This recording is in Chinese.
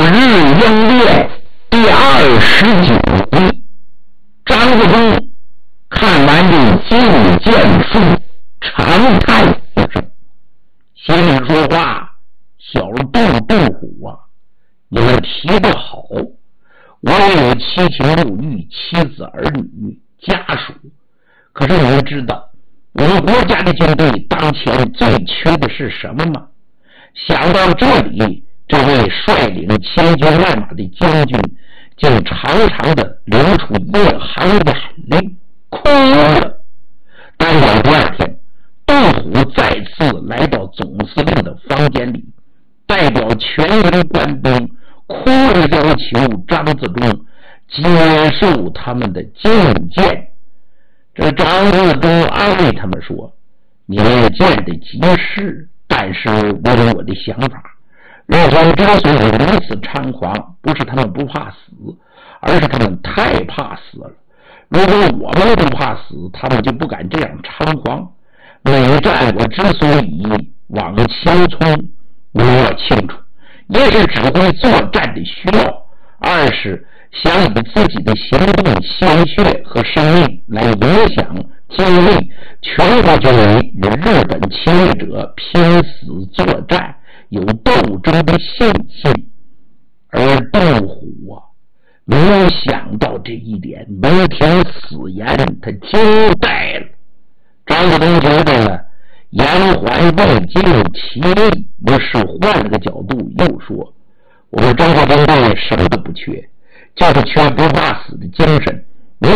日英烈第29回，张自忠看完这进谏书，长叹一声，心里说话：小杜虎啊，你们提得好，我也有七情六欲、妻子儿女家属，可是你们知道我们国家的军队当前最缺的是什么吗？想到这里，这位率领千军万马的将军竟长长的流出一行眼泪，哭了。当晚第二天，杜虎再次来到总司令的房间里，代表全营官兵哭着要求张自忠接受他们的进谏。这张自忠安慰他们说：你们见得及时，但是我有我的想法。日本之所以如此猖狂，不是他们不怕死，而是他们太怕死了。如果我们不怕死，他们就不敢这样猖狂。每战我之所以往前冲，我要清楚，一是指挥作战的需要，二是想以自己的行动、鲜血和生命来影响、激励全国军委与日本侵略者拼死作战，有斗争的信心。而杜虎啊，没有想到这一点，没听此言，他惊呆了。张自忠觉得延缓未尽其力，于是换了个角度又说：我们中国军队什么都不缺，就是缺不怕死的精神。